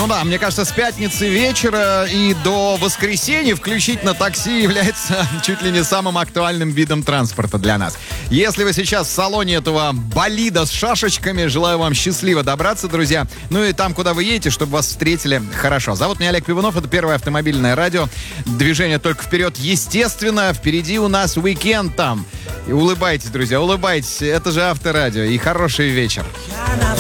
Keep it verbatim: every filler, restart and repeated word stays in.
Ну да, мне кажется, с пятницы вечера и до воскресенья включительно такси является чуть ли не самым актуальным видом транспорта для нас. Если вы сейчас в салоне этого болида с шашечками, желаю вам счастливо добраться, друзья. Ну и там, куда вы едете, чтобы вас встретили хорошо. Зовут меня Олег Пивунов, это первое автомобильное радио. Движение только вперед, естественно. Впереди у нас уикенд там. И улыбайтесь, друзья, улыбайтесь. Это же Авторадио. И хороший вечер.